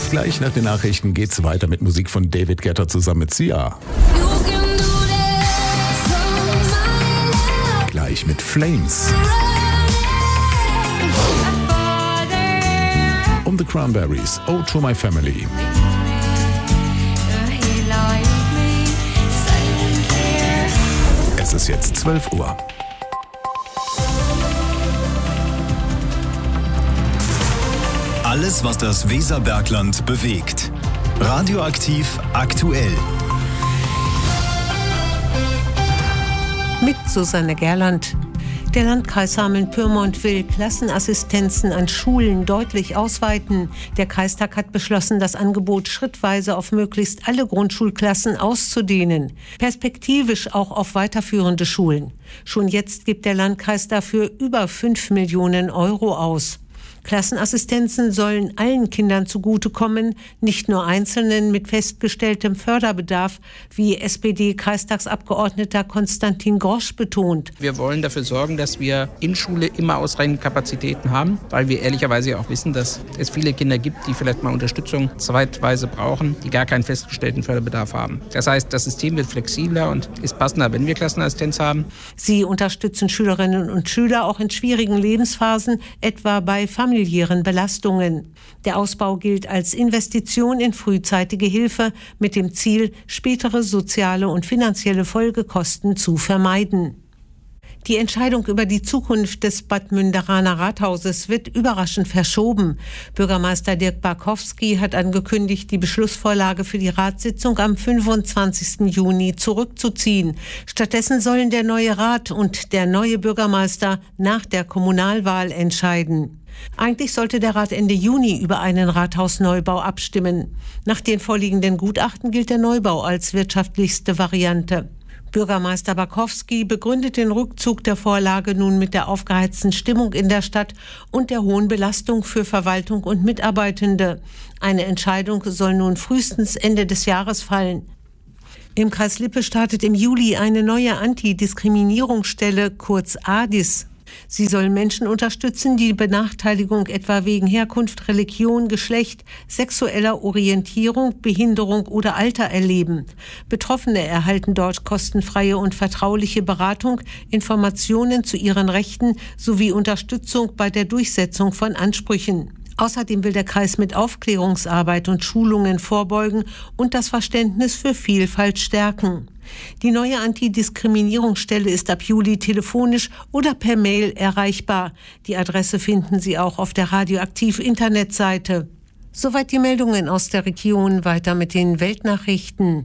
Gleich nach den Nachrichten geht's weiter mit Musik von David Guetta zusammen mit Sia. Gleich mit Flames. Und The Cranberries, Ode to My Family. Es ist jetzt 12 Uhr. Alles, was das Weserbergland bewegt. Radioaktiv aktuell. Mit Susanne Gerland. Der Landkreis Hameln-Pyrmont will Klassenassistenzen an Schulen deutlich ausweiten. Der Kreistag hat beschlossen, das Angebot schrittweise auf möglichst alle Grundschulklassen auszudehnen. Perspektivisch auch auf weiterführende Schulen. Schon jetzt gibt der Landkreis dafür über 5 Millionen Euro aus. Klassenassistenzen sollen allen Kindern zugutekommen, nicht nur Einzelnen mit festgestelltem Förderbedarf, wie SPD-Kreistagsabgeordneter Konstantin Grosch betont. Wir wollen dafür sorgen, dass wir in Schule immer ausreichend Kapazitäten haben, weil wir ehrlicherweise auch wissen, dass es viele Kinder gibt, die vielleicht mal Unterstützung zeitweise brauchen, die gar keinen festgestellten Förderbedarf haben. Das heißt, das System wird flexibler und ist passender, wenn wir Klassenassistenz haben. Sie unterstützen Schülerinnen und Schüler auch in schwierigen Lebensphasen, etwa bei familiären Belastungen. Der Ausbau gilt als Investition in frühzeitige Hilfe mit dem Ziel, spätere soziale und finanzielle Folgekosten zu vermeiden. Die Entscheidung über die Zukunft des Bad Münderaner Rathauses wird überraschend verschoben. Bürgermeister Dirk Barkowski hat angekündigt, die Beschlussvorlage für die Ratssitzung am 25. Juni zurückzuziehen. Stattdessen sollen der neue Rat und der neue Bürgermeister nach der Kommunalwahl entscheiden. Eigentlich sollte der Rat Ende Juni über einen Rathausneubau abstimmen. Nach den vorliegenden Gutachten gilt der Neubau als wirtschaftlichste Variante. Bürgermeister Barkowski begründet den Rückzug der Vorlage nun mit der aufgeheizten Stimmung in der Stadt und der hohen Belastung für Verwaltung und Mitarbeitende. Eine Entscheidung soll nun frühestens Ende des Jahres fallen. Im Kreis Lippe startet im Juli eine neue Antidiskriminierungsstelle, kurz ADIS. Sie soll Menschen unterstützen, die Benachteiligung etwa wegen Herkunft, Religion, Geschlecht, sexueller Orientierung, Behinderung oder Alter erleben. Betroffene erhalten dort kostenfreie und vertrauliche Beratung, Informationen zu ihren Rechten sowie Unterstützung bei der Durchsetzung von Ansprüchen. Außerdem will der Kreis mit Aufklärungsarbeit und Schulungen vorbeugen und das Verständnis für Vielfalt stärken. Die neue Antidiskriminierungsstelle ist ab Juli telefonisch oder per Mail erreichbar. Die Adresse finden Sie auch auf der Radioaktiv-Internetseite. Soweit die Meldungen aus der Region. Weiter mit den Weltnachrichten.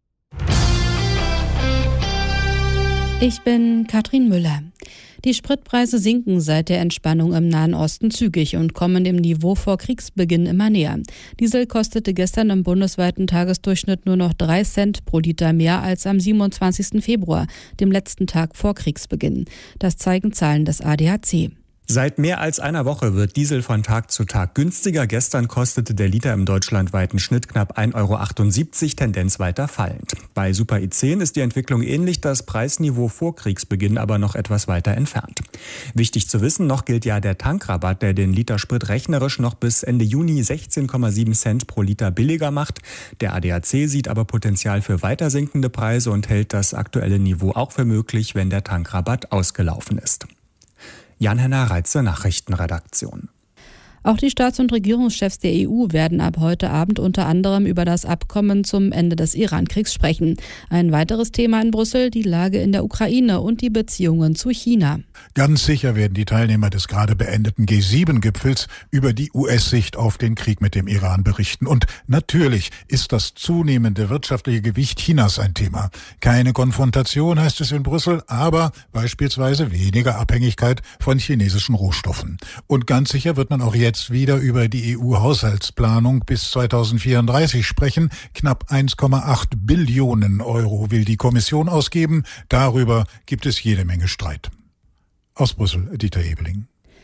Ich bin Katrin Müller. Die Spritpreise sinken seit der Entspannung im Nahen Osten zügig und kommen dem Niveau vor Kriegsbeginn immer näher. Diesel kostete gestern im bundesweiten Tagesdurchschnitt nur noch 3 Cent pro Liter mehr als am 27. Februar, dem letzten Tag vor Kriegsbeginn. Das zeigen Zahlen des ADAC. Seit mehr als einer Woche wird Diesel von Tag zu Tag günstiger. Gestern kostete der Liter im deutschlandweiten Schnitt knapp 1,78 €, Tendenz weiter fallend. Bei Super E10 ist die Entwicklung ähnlich, das Preisniveau vor Kriegsbeginn aber noch etwas weiter entfernt. Wichtig zu wissen, noch gilt ja der Tankrabatt, der den Liter Sprit rechnerisch noch bis Ende Juni 16,7 Cent pro Liter billiger macht. Der ADAC sieht aber Potenzial für weiter sinkende Preise und hält das aktuelle Niveau auch für möglich, wenn der Tankrabatt ausgelaufen ist. Jan-Henner Reitz zur Nachrichtenredaktion. Auch die Staats- und Regierungschefs der EU werden ab heute Abend unter anderem über das Abkommen zum Ende des Iran-Kriegs sprechen. Ein weiteres Thema in Brüssel, die Lage in der Ukraine und die Beziehungen zu China. Ganz sicher werden die Teilnehmer des gerade beendeten G7-Gipfels über die US-Sicht auf den Krieg mit dem Iran berichten. Und natürlich ist das zunehmende wirtschaftliche Gewicht Chinas ein Thema. Keine Konfrontation, heißt es in Brüssel, aber beispielsweise weniger Abhängigkeit von chinesischen Rohstoffen. Und ganz sicher wird man auch jetzt wieder über die EU-Haushaltsplanung bis 2034 sprechen. Knapp 1,8 Billionen Euro will die Kommission ausgeben. Darüber gibt es jede Menge Streit. Aus Brüssel, Dieter Ebeling.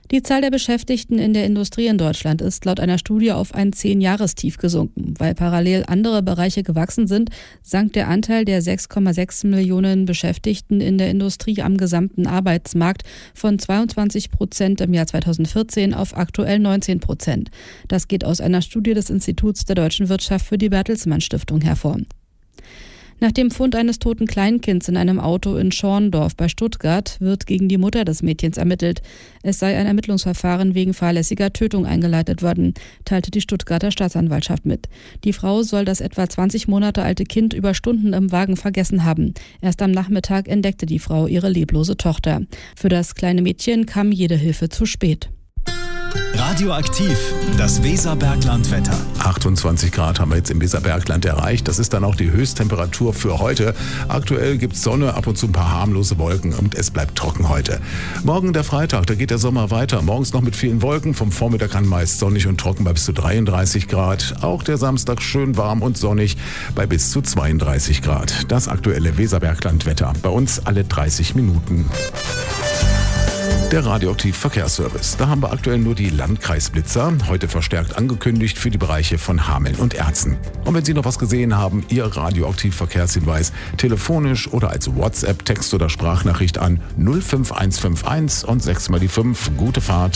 Die Zahl der Beschäftigten in der Industrie in Deutschland ist laut einer Studie auf ein 10-Jahrestief gesunken. Weil parallel andere Bereiche gewachsen sind, sank der Anteil der 6,6 Millionen Beschäftigten in der Industrie am gesamten Arbeitsmarkt von 22% im Jahr 2014 auf aktuell 19%. Das geht aus einer Studie des Instituts der deutschen Wirtschaft für die Bertelsmann Stiftung hervor. Nach dem Fund eines toten Kleinkinds in einem Auto in Schorndorf bei Stuttgart wird gegen die Mutter des Mädchens ermittelt. Es sei ein Ermittlungsverfahren wegen fahrlässiger Tötung eingeleitet worden, teilte die Stuttgarter Staatsanwaltschaft mit. Die Frau soll das etwa 20 Monate alte Kind über Stunden im Wagen vergessen haben. Erst am Nachmittag entdeckte die Frau ihre leblose Tochter. Für das kleine Mädchen kam jede Hilfe zu spät. Radioaktiv, das Weserberglandwetter. 28 Grad haben wir jetzt im Weserbergland erreicht. Das ist dann auch die Höchsttemperatur für heute. Aktuell gibt es Sonne, ab und zu ein paar harmlose Wolken und es bleibt trocken heute. Morgen der Freitag, da geht der Sommer weiter. Morgens noch mit vielen Wolken, vom Vormittag an meist sonnig und trocken bei bis zu 33 Grad. Auch der Samstag schön warm und sonnig bei bis zu 32 Grad. Das aktuelle Weserberglandwetter. Bei uns alle 30 Minuten. Der Radioaktiv Verkehrsservice. Da haben wir aktuell nur die Landkreisblitzer, heute verstärkt angekündigt für die Bereiche von Hameln und Erzen. Und wenn Sie noch was gesehen haben, Ihr Radioaktiv Verkehrshinweis telefonisch oder als WhatsApp, Text- oder Sprachnachricht an 05151 und 6 mal die 5. Gute Fahrt.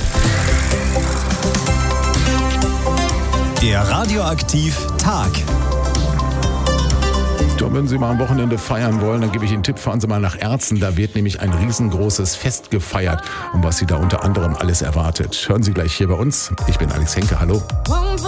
Der Radioaktiv Tag. Und wenn Sie mal am Wochenende feiern wollen, dann gebe ich Ihnen einen Tipp, fahren Sie mal nach Erzen. Da wird nämlich ein riesengroßes Fest gefeiert. Und was Sie da unter anderem alles erwartet, hören Sie gleich hier bei uns. Ich bin Alex Henke, hallo.